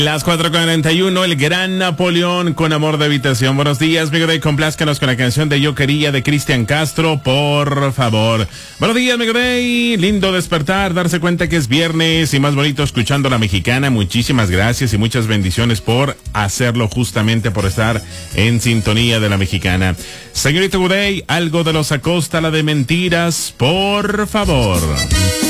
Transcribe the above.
Las 4:41, el gran Napoleón con Amor de Habitación. Buenos días, mi Grey, complázcanos con la canción de Yo Quería de Cristian Castro, por favor. Buenos días, mi Grey, lindo despertar, darse cuenta que es viernes y más bonito escuchando La Mexicana. Muchísimas gracias y muchas bendiciones por hacerlo, justamente por estar en sintonía de La Mexicana. Señorita Grey, algo de los Acosta, la de mentiras, por favor.